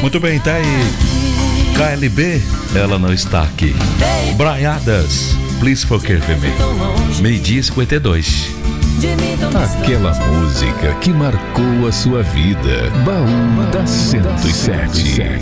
Muito bem, tá aí KLB, ela não está aqui. Braiadas, Please Forgive Me. 12:52. Aquela música que marcou a sua vida. Baú da 107.